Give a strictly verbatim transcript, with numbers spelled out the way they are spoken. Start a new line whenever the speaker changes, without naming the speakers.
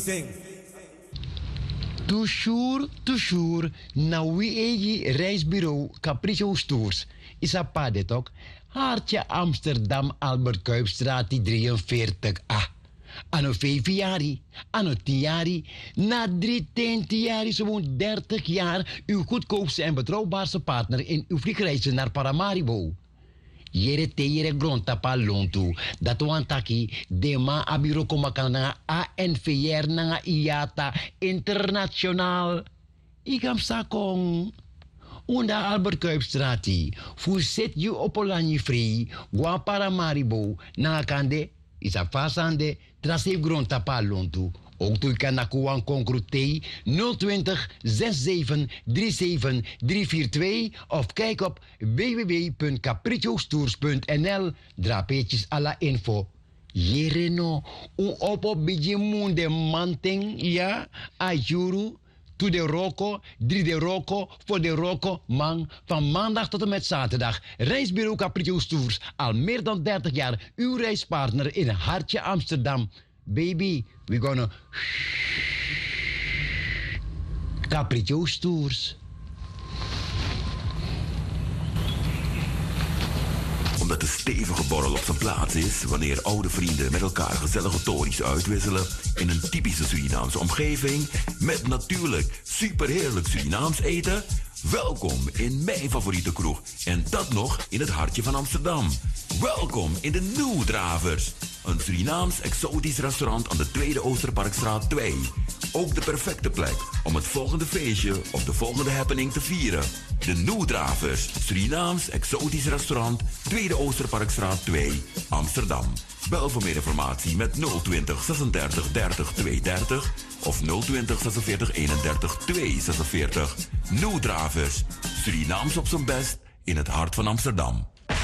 Sing.
Toujours, toujours, na wie egi reisbureau Capriccio Tours. Is a padet ook. Hartje Amsterdam, Albert Kuipstraat, drieënveertig A. Anno vijf jaar, anno tien jaar, na drie, tien jaar, zo'n dertig jaar, uw goedkoopste en betrouwbaarste partner in uw vliegreizen naar Paramaribo. Jere te jere grondtapa lontu. Dat wantaki de ma abiro komakana A N V R nanga I A T A internationaal. Ikam sakong. Unda Albert Kuipstrati. Fuset you opolani free. Gwa Paramaribo. Nanga kande. Isa fasande. Trasef grondtapa lontu. Ook toe kan nakuan concrutei nul twintig zesenzestig drieënzeventig driehonderdvierentwintig of kijk op w w w punt capricciostours punt n l. Drapeetjes à la info. Jereno, un opo biji munde manting, ja, ajuru, to de roko, drie de roko, voor de roko, man, van maandag tot en met zaterdag. Reisbureau Capriccio Tours, al meer dan dertig jaar, uw reispartner in hartje Amsterdam. Baby, we gonna Capriccio Tours.
Omdat de stevige borrel op zijn plaats is wanneer oude vrienden met elkaar gezellige tories uitwisselen in een typische Surinaamse omgeving met natuurlijk superheerlijk Surinaams eten. Welkom in mijn favoriete kroeg en dat nog in het hartje van Amsterdam. Welkom in de Nieuwdravers, een Surinaams exotisch restaurant aan de Tweede Oosterparkstraat twee. Ook de perfecte plek om het volgende feestje of de volgende happening te vieren. De Nieuwdravers, Surinaams exotisch restaurant, Tweede Oosterparkstraat twee, Amsterdam. Bel voor meer informatie met nul twintig zesendertig dertig tweehonderddertig of nul twintig zesenveertig eenendertig tweehonderdzesenveertig. Nieuwdravers, Surinaams op zijn best in het hart van Amsterdam.